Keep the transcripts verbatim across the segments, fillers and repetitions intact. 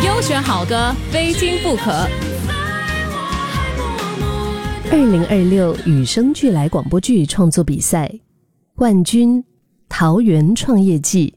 优选好歌，非听不可。 二零二六与生俱来广播剧创作比赛冠军桃园创业季。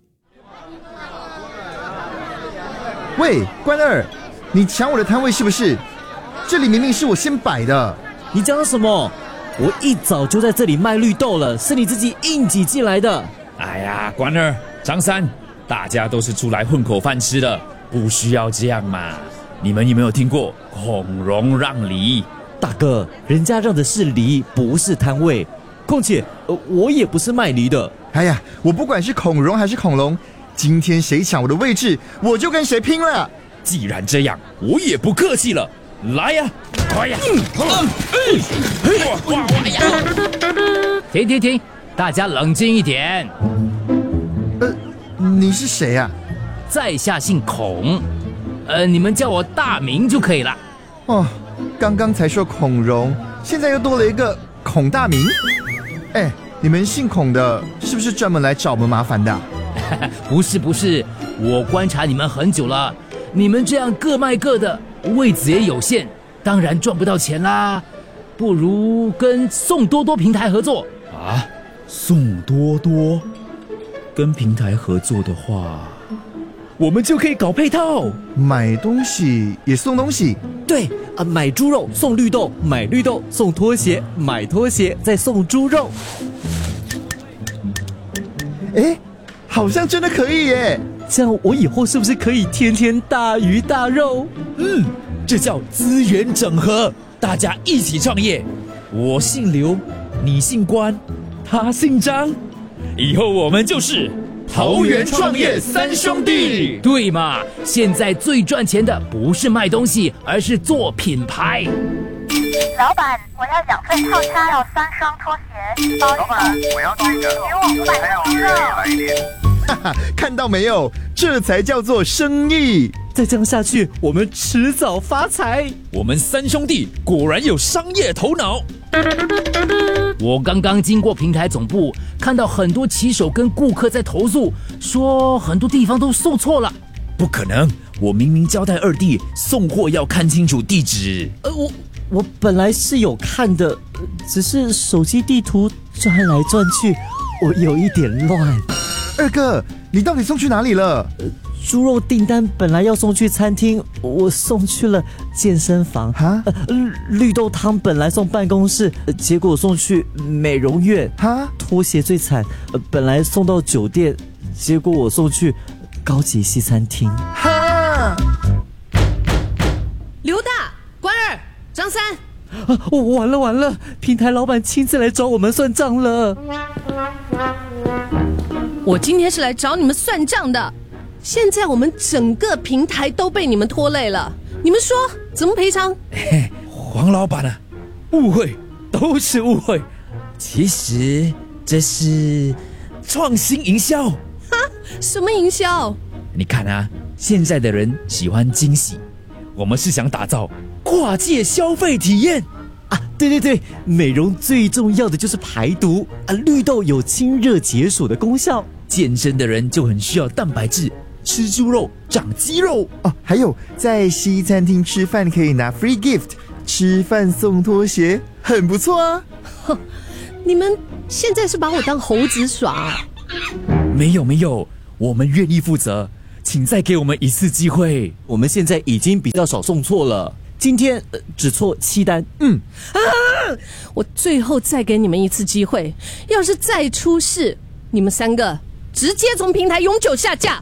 喂，关二，你抢我的摊位是不是？这里明明是我先摆的。 你讲什么？我一早就在这里卖绿豆了，是你自己硬挤进来的。 哎呀，关二、张三，大家都是出来混口饭吃的，不需要这样嘛。你们有没有听过孔融让梨？ 大哥，人家让的是梨，不是摊位。况且，呃，我也不是卖梨的。 哎呀，我不管是孔融还是恐龙，今天谁抢我的位置，我就跟谁拼了。 既然这样，我也不客气了，来呀！快呀！嗯嗯嗯，哇哇呀！ 停停停，大家冷静一点。 呃，你是谁啊？ 在下姓孔，呃，你们叫我大名就可以了。 哦，刚刚才说孔融，现在又多了一个孔大名。哎，你们姓孔的，是不是专门来找我们麻烦的？ 不是不是，我观察你们很久了，你们这样各卖各的，位子也有限，当然赚不到钱啦。不如跟宋多多平台合作啊？宋多多跟平台合作的话，我们就可以搞配套， 买东西也送东西。 对啊，买猪肉送绿豆，买绿豆送拖鞋，买拖鞋再送猪肉。 哎，好像真的可以耶！ 这样我以后是不是可以天天大鱼大肉？ 嗯，这叫资源整合，大家一起创业。我姓刘，你姓关，他姓张，以后我们就是桃园创业三兄弟。 对嘛？现在最赚钱的不是卖东西，而是做品牌。 老板，我要两份套餐，要三双拖鞋，包老板，我要这个，给我五百个鸡肉。 哈哈，看到没有？这才叫做生意。 再这样下去，我们迟早发财。 我们三兄弟果然有商业头脑。 我刚刚经过平台总部，看到很多骑手跟顾客在投诉，说很多地方都送错了。 不可能，我明明交代二弟送货要看清楚地址。 呃，我我本来是有看的，只是手机地图转来转去，我有一点乱。 二哥，你到底送去哪里了？ 呃猪肉订单本来要送去餐厅，我送去了健身房。哈、呃，绿豆汤本来送办公室，呃、结果送去美容院。哈，拖鞋最惨，呃，本来送到酒店，结果我送去高级西餐厅。哈， 刘大、关二、张三， 啊，我完了完了，平台老板亲自来找我们算账了。 我今天是来找你们算账的。现在我们整个平台都被你们拖累了，你们说怎么赔偿？ 嘿，黄老板啊，误会都是误会，其实这是创新营销。 哈，什么营销？ 你看啊，现在的人喜欢惊喜，我们是想打造跨界消费体验啊！对对对，美容最重要的就是排毒啊，绿豆有清热解暑的功效， 健身的人就很需要蛋白质。吃猪肉长肌肉哦，还有在西餐厅吃饭可以拿 free gift， 吃饭送拖鞋，很不错啊。 哼，你们现在是把我当猴子耍啊？ 没有没有，我们愿意负责，请再给我们一次机会。 我们现在已经比较少送错了，今天、呃、只错七单。嗯啊，我最后再给你们一次机会，要是再出事，你们三个直接从平台永久下架。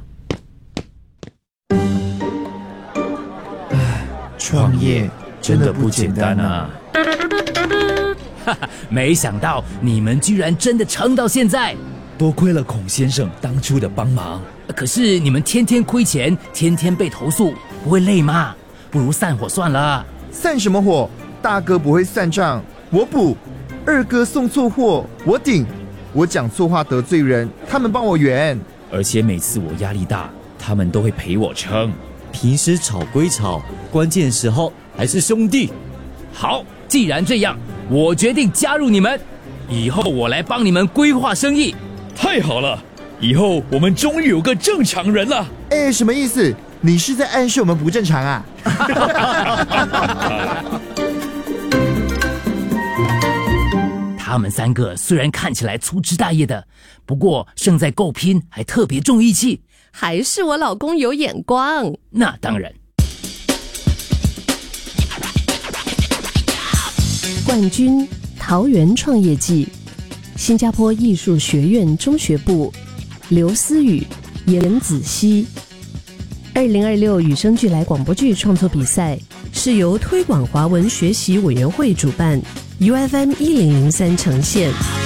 创业真的不简单啊！ 哈哈，没想到你们居然真的撑到现在， 多亏了孔先生当初的帮忙。 可是你们天天亏钱，天天被投诉，不会累吗？不如散伙算了。 散什么伙？大哥不会算账，我补；二哥送错货，我顶；我讲错话得罪人，他们帮我圆。 而且每次我压力大，他们都会陪我撑。 平时吵归吵，关键时候还是兄弟。 好，既然这样，我决定加入你们，以后我来帮你们规划生意。 太好了，以后我们终于有个正常人了。 哎，什么意思？ 你是在暗示我们不正常啊？ 他们三个虽然看起来粗枝大叶的，不过胜在够拼，还特别重义气。 还是我老公有眼光。 那当然。 冠军桃园创业季，新加坡艺术学院中学部，刘思雨、严子熙。二零二六与生俱来广播剧创作比赛是由推广华文学习委员会主办， U F M 一零零三呈现。